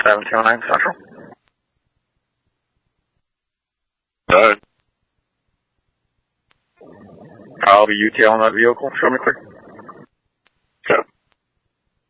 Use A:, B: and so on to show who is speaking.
A: 729 Central.
B: Alright.
A: I'll be UTL on that vehicle. Show me clear.